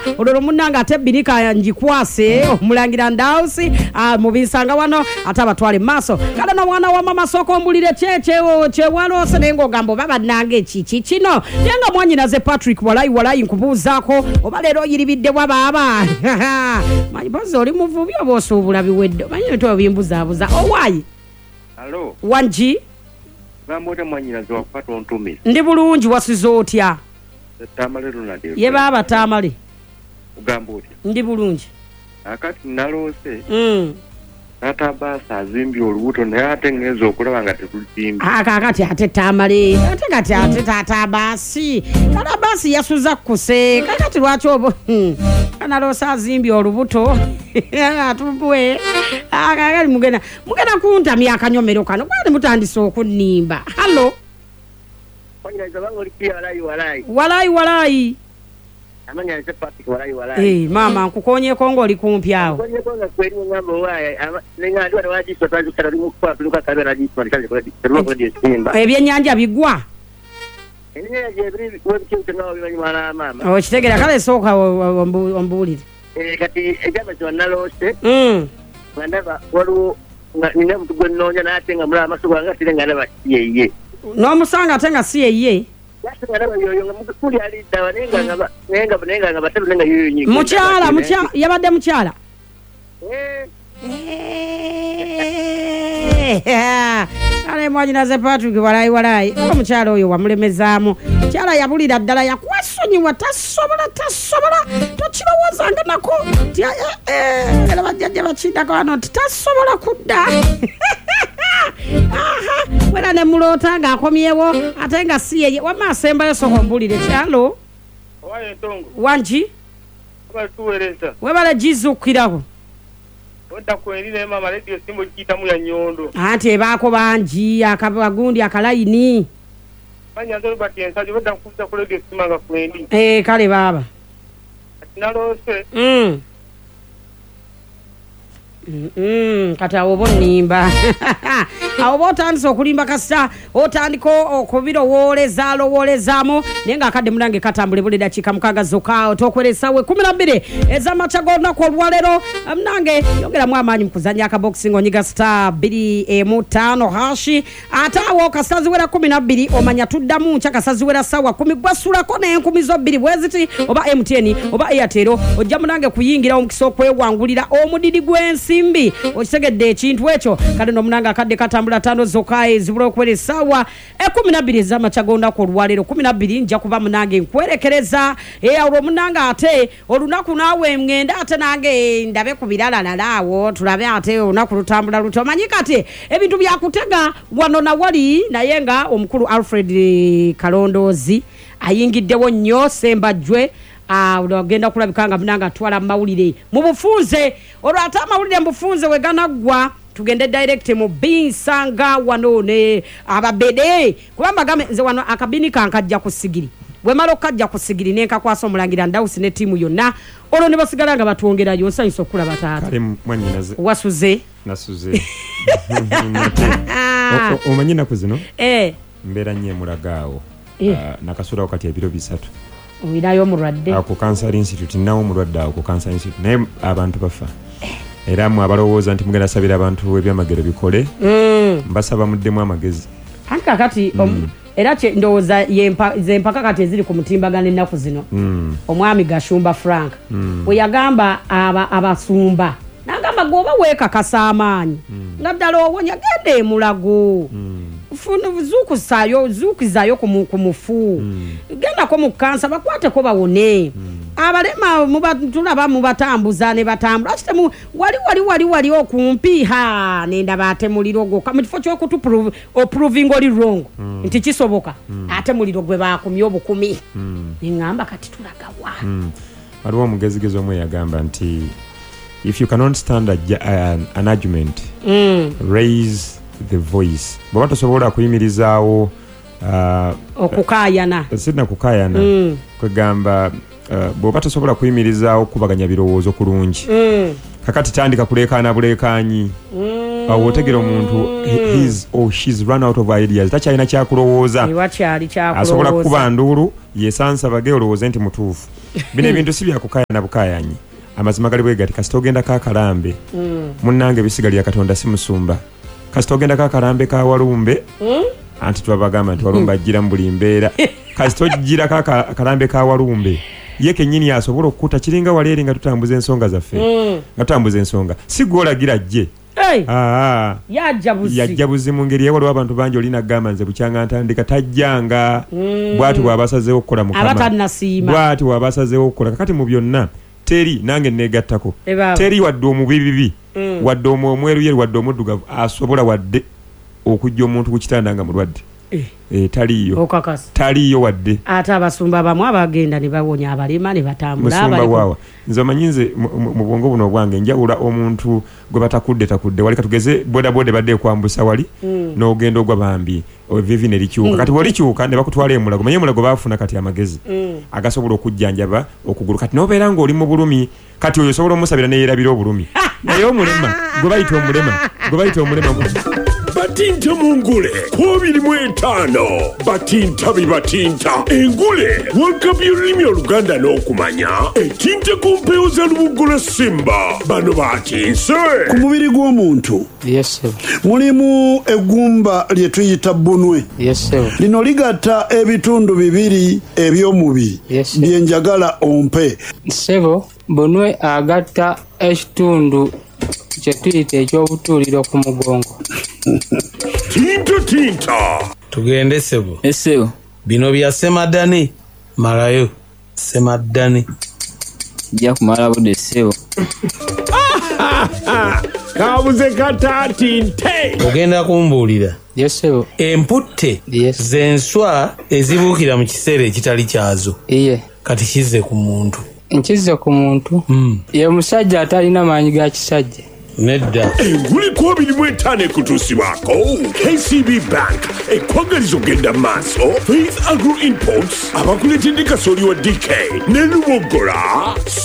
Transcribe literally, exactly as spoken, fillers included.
olwo munanga ate binika njikwase omulangira Ndausi mubisanga wano ate abatwale maso kale no mwana wa mama soko mbulire cheche chewalose nengo gambo baba nange chichi kino yenga mwanyina ze Patrick Walai Walai nkubuzaako oba lero yiribidde wa baba manyi bozo oli muvubi oboso obulabi weddo manyi to bimbuza buza owayi Hello wanji Bamote mwanyina zo kwata ontumi ndi bulungi wasizo otya tamale lunade ye baba tamale ugambo otya ndi bulungi akati nalose mm ata basa azimbi olubuto naye ate ngezo okulaba nga tetulizimbi akakati ate tamale ate kati ate tata basi kala basi yasuza kuse kakati lwaki obo kana losa azimbi olubuto atubwe akakali mugena mugena kunta myakanyomero kano kwali mutandise okunimba hallo kwanya zabango likia walai walai walai walai amanya ze Patrick Walai Walai eh mama nkukonye kongo oli kumpyawo konye kongo kweli ngambo waye nenga ndo waji sotaji kali mukwa tunuka kabera ji twali kali kwa kwa di simba ebyenyanja bigwa enye je bri ko bikintu ngawo bimanyi mwana mama o kitegera kale soka ombulire eh kati ejama zo nalose mm ngandaba walu nina mtu gwennonya natenga mula masuka ngati lenga ndaba yeye no musanga atenga si yeye Muchala muchala yabadde muchala eh ale mwanyina ze Patrick Walai Walai omuchala oyo wamulemezaamu chala yabulira ddala yakwasonyiwa tasobola tasobola tokirowozanga nako eh era bajjajja bakindako wano tasobola kudda aha wena ne mulota nga akomyewo ate nga siye wama asemba yosoko mbulire kyalo waye ntongo wanji aba tuwereza webala jizukiraho onda kwenine mama radio simbo kitamu ya nyondo ate ebako banji akabagundi akalaini banya ndo bati ensaje onda kuza ku radio simanga kwendi eh kale baba nalose mm Mm, kata obo nimba abo tandise okulimba kasa otandiko okubiro woleza lo wolezamo nenga akade mulange katambule buli dakika mukaga zokao tokweresa we kumi na mbiri eza machagona kwa lwalero mnange yongera mwamanyi mkuzanya aka boxing onyiga star biri emu tano hashi atawo kasazi wera kumi na mbiri omanya tuddamu ncha kasazi wera sawa kumi gwasula kone enkumi zo mbiri bweziti oba M T N oba Airtel ojja munange kuyingira omukisa okwewangulira omudidi gwensi simbi okitegedde ekintu ekyo kale no munanga akadde katambula tano zokae zibula okwere sawa e kumi na bbiri za machagonda ko lwalero kumi na bbiri nja kuba munange nkwerekereza e awo munanga ate olunaku nawe ngenda ate nange ndabe kubirala lalawo tulabe ate olunaku lutambula luto manyika ate ebintu byakutega wano na wali nayenga omukulu Alfred Kalondozi ayingiddewo nnyo Sembajwe ah unagenda kulabikanga munanga twala mawulire mu bufunze olwo ata mawulire mbufunze weganagwa tugende direct mu binsanga wanone ababede kubamba game nze wano akabini kankajja kusigiri we malo kajja kusigiri nenka kwaso mulangira Ndausi ne timu yonna olwo ne basigalanga batwongera yonsa isokula batata kale mwanyinaze wasuze nasuze omanyina kuzino eh mbera nye mulagaawo nakasura wakati ebiro bisatu Uinayo mulwadde ako Cancer Institute nawo mulwadde ako Cancer Institute naye abantu bafa era mu abalowooza nti mugenda sabira abantu ebyamagero bikole mm. mbasaba muddemu amagezi anka kati mm. om, era che ndowooza yempa zempaka kati eziri ku mutimbagano ennaku zino mm. omwami Gashumba Frank mm. we yagamba aba abasumba nagamba goba wekakasa amaanyi mm. naddala owonya gende mulago mm. funu zuku sayo zuku zayo ku mufu mm. genda ko mu kansa bakwate ko bawone mm. abalema mubatula ba mubatambuza ne batambula kitemu wali wali wali wali okumpi ha nenda bate mulirogo kamufo kyo kutu prove o proving oli wrong mm. nti kisoboka mm. ate mulirogwe bakumye obukumi mm. ngamba kati tulagawa mm. waliwo omugezigezo omwe yagamba nti if you cannot stand a, uh, an argument mm. raise the voice baba tosobola kuyimirizaawo uh, okukayana sina kukayana mm. kwegamba uh, baba tosobola kuyimirizaawo kubaganya birowoozo kulungi mm. kakati tandika kulekana bulekani mm. awo otegera omuntu he- he's or she's run out of ideas takyalina kyakulowooza ewakyali asobola kukuba kyakulowooza nduulu yesansa bage olowooze nti mutuufu bino ebintu si byakukayana bukayanyi amazima gali bwe gati kasita ogendako akalambe munnange ebisigalira katonda si musumba kasita ogendako akalambe ka walumbe anti twabagamba nti walumbe ajjira mu buli mbeera kasita ogirako aka- akalambe ka walumbe ye kennyini asobola okukuta kiringa waleeri nga tutambuza ensonga zaffe nga tutambuza ensonga si gwolagira jje Hey, Aa, yajja buzi yajja buzi mu ngeri waliwo abantu bangi olina gamba nze bukyanga ntandika tajjanga bwati bwabasazeewo okukola mukama abatannasiima bwati bwabasazeewo okukola kakati mu byonna teri nange neegattako Eh, baba. teri wadde omubibibi wadde omu omweruyeru wadde omuddugavu asobola wadde okujja omuntu ku kitanda nga mulwadde Eh, Eh, taliiyo okakasa taliiyo wadde ate abasumba bamu abagenda ne bawonya abalema ne batambula musumba abaliko- waawa nze omanyi nze mu- mu mu bwongo buno obwange njawula omuntu gwe batakudde takudde wali katugeze bodaboda badde ekwambusa wali n'ogenda ogwa bambi evivi ne likyuka kati bwolikyuka ne bakutwala emulago manye emulago baafuna kati amagezi agasobola okujjanjaba okugulu kati n'obeera ng'oli mu bulumi kati oyo osobola omusabira neyeerabira obulumi naye omulema gwe bayita omulema gwe bayita omulema batinta mu ngule kubiri mu etaano batinta bibatinta engule wagabye olulimi oluganda n'okumanya etinta ku mpewo za lubugulo simba bano batinse ku mubiri gw'omuntu Yes, sir. mulimu eggumba lye tuyita bunwe Yes, sir. lino ligatta ebitundu bibiri eby'omubiri Yes, sir. bye njagala ompe Sebo, bunwe agatta ekitundu kye tuyita ekyobutuuliro ku mugongo. tinta tinta tugende sebo Eseo, bino bya semaddani malayo semaddani jja kumala budde eseo. kabuze katatinte ogenda kumbuulira Yes, sebo. emputte Yes. zenswa ezibuukira mu kiseera ekitali kyazo Iye. kati kizze ku muntu Nkizze ku muntu. Mm. Ye musajja atalina maanyi ga kisajja. nedda engule kubiri mu etaano ekutuusibwako K C B Bank ekwagaliza ogenda mu maaso Faith Agro Imports abakuletedde kasooli wa D K ne Lubogola